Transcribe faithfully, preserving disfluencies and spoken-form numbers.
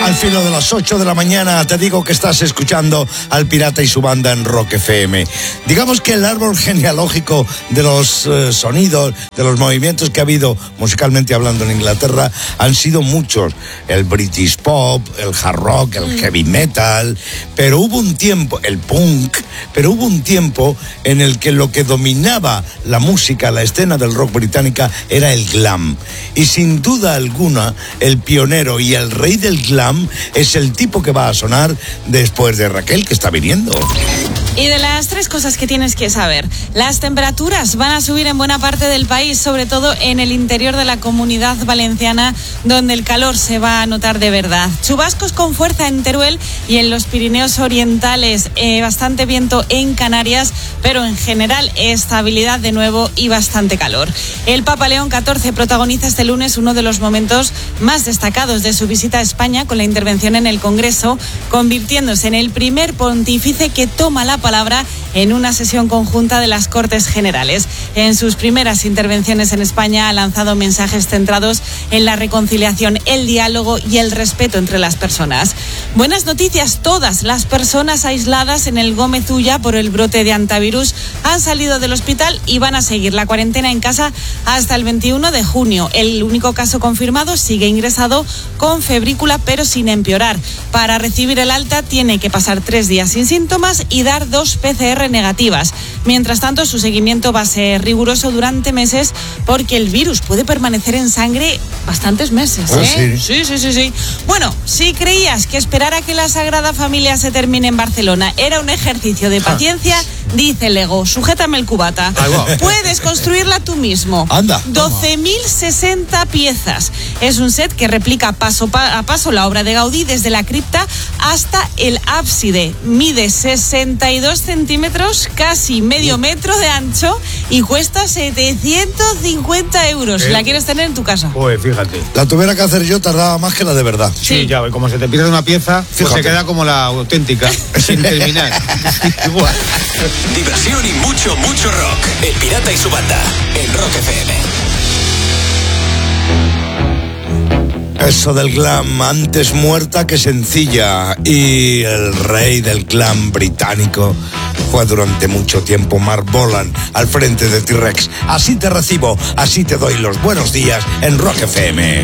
Al filo de las ocho de la mañana te digo que estás escuchando al Pirata y su banda en Rock F M. Digamos que el árbol genealógico de los eh, sonidos, de los movimientos que ha habido musicalmente hablando en Inglaterra han sido muchos. El British Pop, el hard rock, el heavy metal, pero hubo un tiempo, el punk, pero hubo un tiempo en el que lo que dominaba la música, la escena del rock británica era el glam. Y sin duda alguna, el pionero y el rey del glam es el tipo que va a sonar después de Raquel, que está viniendo. Y de las tres cosas que tienes que saber, las temperaturas van a subir en buena parte del país, sobre todo en el interior de la Comunidad Valenciana, donde el calor se va a notar de verdad. Chubascos con fuerza en Teruel y en los Pirineos Orientales, eh, bastante viento en Canarias, pero en general estabilidad de nuevo y bastante calor. El Papa León catorce protagoniza este lunes uno de los momentos más destacados de su visita a España con la intervención en el Congreso, convirtiéndose en el primer pontífice que toma la palabra en una sesión conjunta de las Cortes Generales. En sus primeras intervenciones en España ha lanzado mensajes centrados en la reconciliación, el diálogo y el respeto entre las personas. Buenas noticias, todas las personas aisladas en el Gómez Ulla por el brote de antivirus han salido del hospital y van a seguir la cuarentena en casa hasta el veintiuno de junio. El único caso confirmado sigue ingresado con febrícula pero sin empeorar. Para recibir el alta tiene que pasar tres días sin síntomas y dar dos P C R negativas. Mientras tanto, su seguimiento va a ser riguroso durante meses porque el virus puede permanecer en sangre bastantes meses. ¿eh? ¿eh? Sí, sí, sí, sí. Bueno, si creías que esperar a que la Sagrada Familia se termine en Barcelona era un ejercicio de paciencia, dice Lego, sujétame el cubata. Puedes construirla tú mismo. Anda. doce mil sesenta piezas. Es un set que replica paso a paso la obra de Gaudí desde la cripta hasta el ábside. Mide sesenta y dos centímetros, casi medio metro de ancho y cuesta setecientos cincuenta euros. ¿Eh? ¿La quieres tener en tu casa? Pues fíjate. La tuviera que hacer yo tardaba más que la de verdad. Sí, sí, ya, como se te pierde una pieza, pues se queda como la auténtica, sin terminar. Igual. Diversión y mucho, mucho rock. El Pirata y su banda en Rock F M. Eso del glam, antes muerta que sencilla. Y el rey del glam británico fue durante mucho tiempo Mark Bolan, al frente de T-Rex. Así te recibo, así te doy los buenos días en Rock F M.